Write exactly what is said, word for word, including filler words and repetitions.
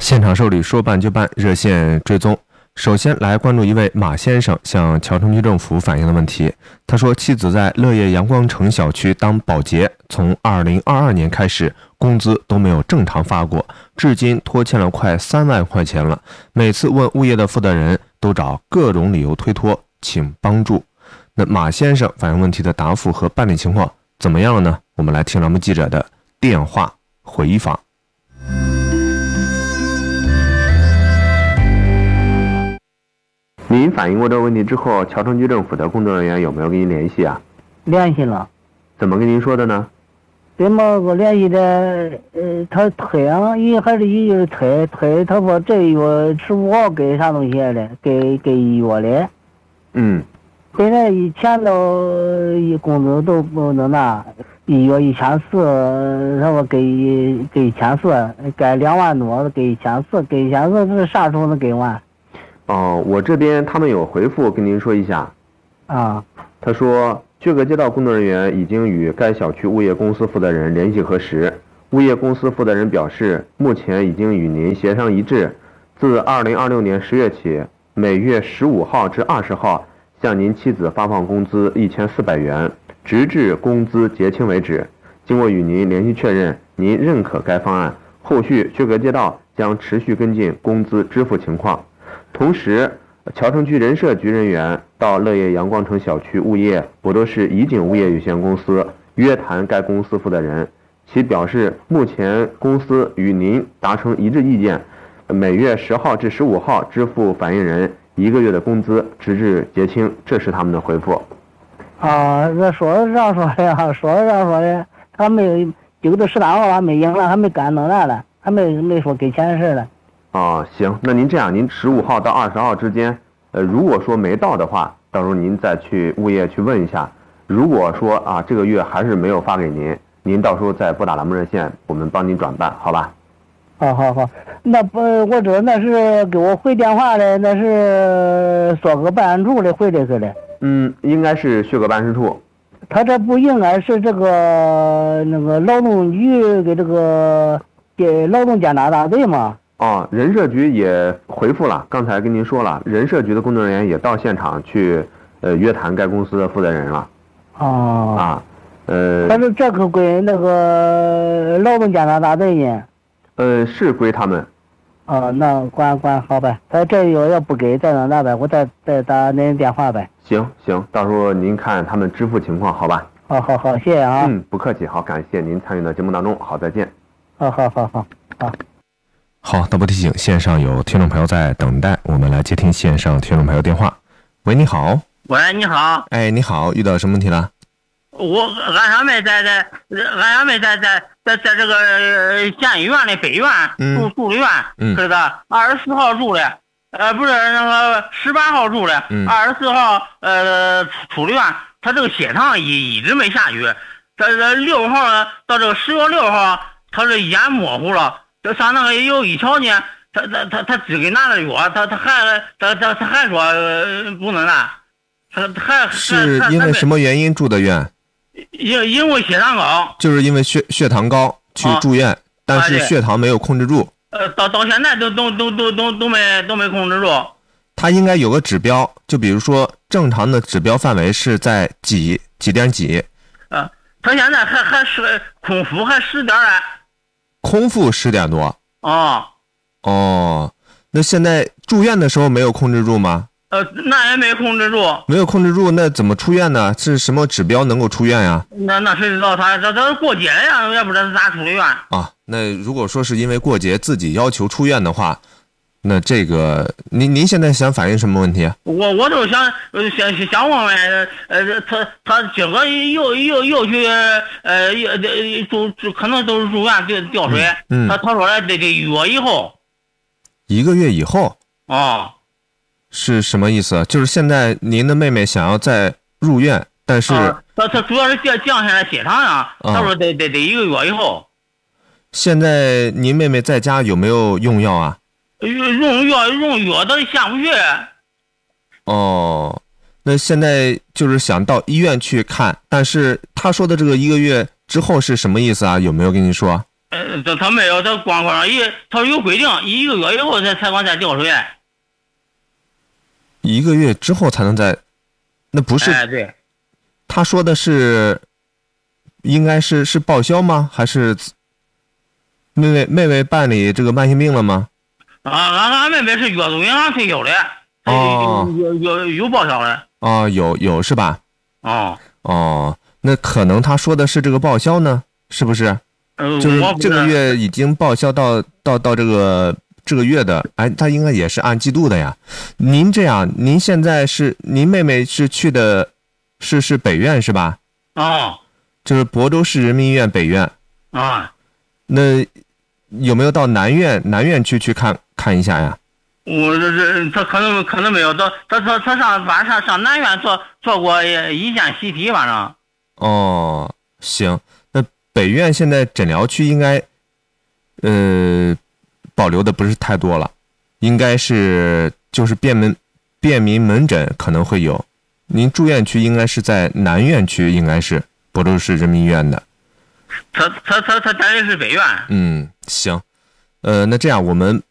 现场受理说办就办，热线追踪。首先来关注一位马先生向桥城区政府反映的问题。他说，妻子在乐业阳光城小区当保洁，从二零二二年开始，工资都没有正常发过，至今拖欠了快三万块钱了。每次问物业的负责人，都找各种理由推脱，请帮助。那马先生反映问题的答复和办理情况怎么样呢？我们来听栏目记者的电话回访。您反映过这个问题之后，桥城区政府的工作人员有没有跟您联系啊？ 联系了。 怎么跟您说的呢？ 怎么个联系的？呃，他推啊，一还是一就是推推，他说这月十五号给啥东西的，给给一月的。 嗯。 现在以前都一工资都不能拿，一月一千四，他说给给一千四，该两万多给一千四，给一千四，这啥时候能给完？ 哦，我这边他们有回复跟您说一下。 啊， 他说，阙阁街道工作人员已经与该小区物业公司负责人联系核实，物业公司负责人表示，目前已经与您协商一致，自二零二六年十月起，每月十五号至二十号向您妻子发放工资一千四百元，直至工资结清为止。经过与您联系确认，您认可该方案，后续阙阁街道将持续跟进工资支付情况。同时，桥城区人社局人员到乐业阳光城小区物业博多市怡景物业有限公司约谈该公司负责人，其表示目前公司与您达成一致意见，每月十号至十五号支付反映人一个月的工资，直至结清，这是他们的回复。 啊，这说是这样说的呀，说是这样说的，他没有的十三号还没赢了，还没干弄啥了，还没没说给钱的事了。 哦，行，那您这样，您十五号到二十号之间，呃，如果说没到的话，到时候您再去物业去问一下。如果说啊这个月还是没有发给您，您到时候再拨打栏目热线，我们帮您转办，好吧？ 好好好，那不，我知道那是给我回电话的，那是说个办事处的回的是的。 嗯，应该是阙阁办事处。 他这不应该是这个那个劳动局给这个给劳动监察大队吗？ 哦，人社局也回复了，刚才跟您说了，人社局的工作人员也到现场去，呃，约谈该公司的负责人了。 哦。 啊，呃。 但是这可归那个劳动监察大队呢？ 呃，是归他们。 哦，那管管好呗，他这月要不给再弄咋呗？我再再打您电话呗。 行行，到时候您看他们支付情况，好吧？ 好好好，谢谢啊。 嗯，不客气，好，感谢您参与到节目当中，好，再见。 好好好好好。 好，道不提醒，线上有听众朋友在等待，我们来接听线上听众朋友电话。喂，你好。 喂，你好。 哎，你好，遇到什么问题了？ 我俺小妹在在，俺小妹在在在在这个县医院的北院住住的院， 嗯， 是的，二十四号住的，呃，不是那个十八号住的，二十四号呃出的院，他这个血糖一一直没下去，他这六号呢，到这个十月六号，他这眼模糊了。这上那个有一瞧见，他他他他只给拿了药，他他还他他他还说、呃、不能拿，他还是因为什么原因住的院？ 因因为血糖高， 就是因为血血糖高去住院，啊、但是血糖没有控制住。 呃，到到现在都都都都都都没都没控制住。 他应该有个指标，就比如说正常的指标范围是在几几点几？ 呃，他现在还还是空腹还十点来。 空腹十点多。 哦。 哦，那现在住院的时候没有控制住吗？ 呃，那也没控制住。 没有控制住，那怎么出院呢？是什么指标能够出院呀？ 那那谁知道他这这过节了呀，也不知道是咋出的院。 啊，那如果说是因为过节自己要求出院的话，那这个您您现在想反映什么问题？ 我我就想想想问问，呃，他他今个又又又去呃住住，可能都是住院掉掉水。 嗯。 他他说的这这一月以后。 一个月以后。 哦。 是什么意思？就是现在您的妹妹想要再入院，但是他他主要是降降下来血糖呀，他说得得得一个月以后。 现在您妹妹在家有没有用药啊？ 用药用药都下不去。 哦，那现在就是想到医院去看，但是他说的这个一个月之后是什么意思啊？有没有跟您说？ 呃，他他没有，他光光一他有规定，一个月以后才才管再调水。 一个月之后才能再，那不是？ 哎，对。 他说的是，应该是是报销吗？还是妹妹妹妹办理这个慢性病了吗？ 啊，俺俺妹妹是月租银行退休的， 哦， 有有有报销的。 哦，有有是吧？ 哦哦，那可能他说的是这个报销呢，是不是？ 呃， 就是这个月已经报销到到到这个这个月的，哎，他应该也是按季度的呀。您这样，您现在是您妹妹是去的，是是北院是吧？ 哦， 就是亳州市人民医院北院。 啊， 那有没有到南院南院去去看看一下呀？ 我这这他可能可能没有，他他他他上晚上上南院做做过一线 C T 反正。 哦，行，那北院现在诊疗区应该，呃，保留的不是太多了，应该是就是便门便民门诊可能会有，您住院区应该是在南院区，应该是亳州市人民医院的。 他他他他待的是北院。 嗯，行，呃，那这样我们